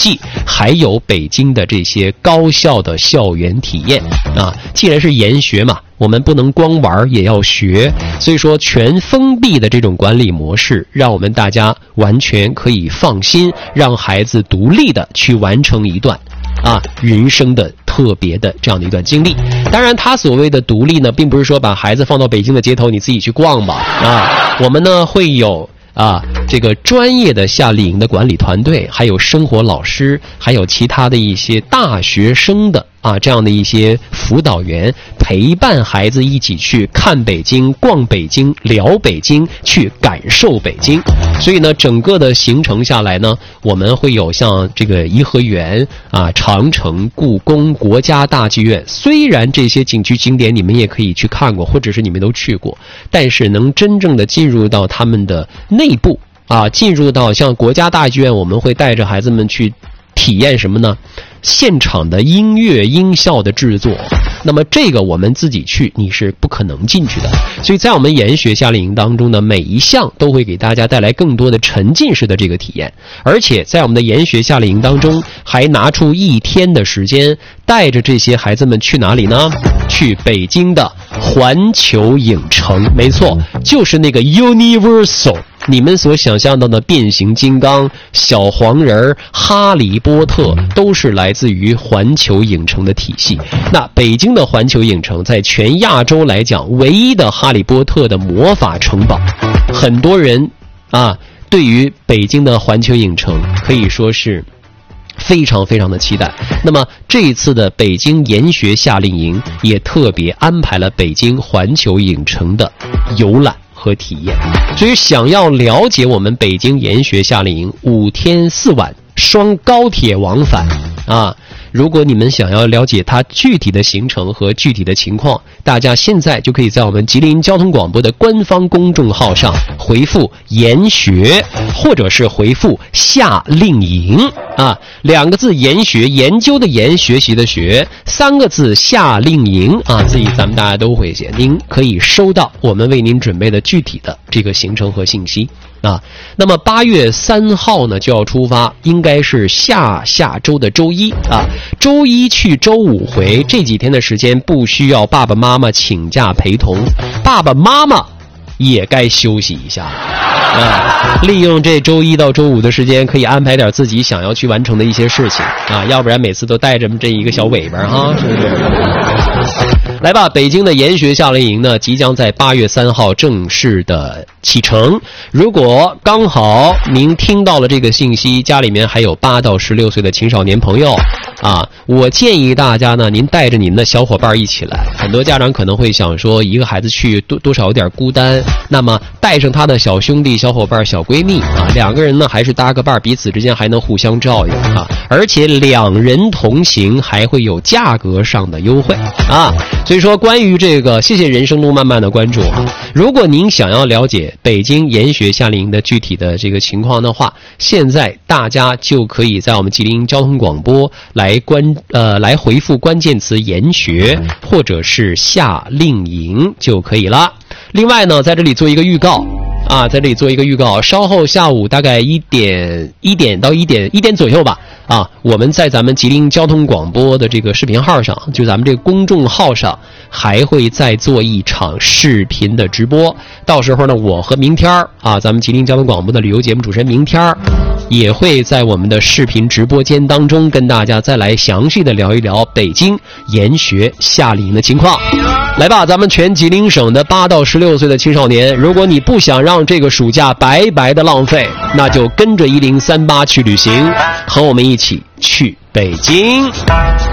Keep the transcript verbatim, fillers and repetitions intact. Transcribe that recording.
系，还有北京的这些高校的校园体验啊。既然是研学嘛，我们不能光玩也要学，所以说全封闭的这种管理模式，让我们大家完全可以放心，让孩子独立的去完成一段啊人生的特别的这样的一段经历。当然他所谓的独立呢，并不是说把孩子放到北京的街头你自己去逛吧啊，我们呢会有啊，这个专业的夏令营的管理团队，还有生活老师，还有其他的一些大学生的啊这样的一些辅导员，陪伴孩子一起去看北京、逛北京、聊北京、去感受北京。所以呢，整个的行程下来呢，我们会有像这个颐和园啊、长城、故宫、国家大剧院。虽然这些景区景点你们也可以去看过，或者是你们都去过，但是能真正的进入到他们的内部啊，进入到像国家大剧院，我们会带着孩子们去体验什么呢？现场的音乐音效的制作。那么这个我们自己去你是不可能进去的，所以在我们研学夏令营当中呢，每一项都会给大家带来更多的沉浸式的这个体验。而且在我们的研学夏令营当中，还拿出一天的时间，带着这些孩子们去哪里呢？去北京的环球影城。没错，就是那个 Universal，你们所想象到的变形金刚、小黄人、哈利波特都是来自于环球影城的体系。那北京的环球影城在全亚洲来讲唯一的哈利波特的魔法城堡，很多人啊对于北京的环球影城可以说是非常非常的期待。那么这一次的北京研学夏令营也特别安排了北京环球影城的游览和体验。所以想要了解我们北京研学夏令营五天四晚双高铁往返啊，如果你们想要了解它具体的行程和具体的情况，大家现在就可以在我们吉林交通广播的官方公众号上回复研学，或者是回复夏令营啊，两个字研学，研究的研，学习的学，三个字夏令营啊，自己咱们大家都会写，您可以收到我们为您准备的具体的这个行程和信息啊。那么八月三号呢就要出发，应该是下下周的周一啊，周一去周五回，这几天的时间不需要爸爸妈妈请假陪同，爸爸妈妈也该休息一下啊，利用这周一到周五的时间，可以安排点自己想要去完成的一些事情啊，要不然每次都带着这一个小尾巴哈，是不是？来吧，北京的研学夏令营呢，即将在八月三号正式的启程。如果刚好您听到了这个信息，家里面还有八到十六岁的青少年朋友啊，我建议大家呢，您带着您的小伙伴一起来。很多家长可能会想说，一个孩子去多多少有点孤单，那么带上他的小兄弟、小伙伴、小闺蜜啊，两个人呢还是搭个伴，彼此之间还能互相照应啊，而且两人同行还会有价格上的优惠啊。所以说关于这个，谢谢人生路漫漫的关注啊。如果您想要了解北京研学夏令营的具体的这个情况的话，现在大家就可以在我们吉林交通广播来关呃来回复关键词研学或者是夏令营就可以了。另外呢，在这里做一个预告啊，在这里做一个预告，稍后下午大概一点一点到一点一点左右吧啊，我们在咱们吉林交通广播的这个视频号上，就咱们这个公众号上，还会再做一场视频的直播。到时候呢，我和明天啊，咱们吉林交通广播的旅游节目主持人明天也会在我们的视频直播间当中跟大家再来详细的聊一聊北京研学夏令营的情况。来吧，咱们全吉林省的八到十六岁的青少年，如果你不想让这个暑假白白的浪费，那就跟着一零三八去旅行，和我们一起去北京。